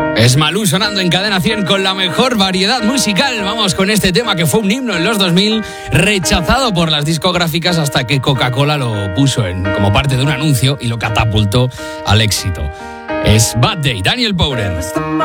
Es Malú sonando en Cadena 100 con la mejor variedad musical. Vamos con este tema que fue un himno en los 2000, rechazado por las discográficas hasta que Coca-Cola lo puso como parte de un anuncio y lo catapultó al éxito. Es Bad Day, Daniel Powder.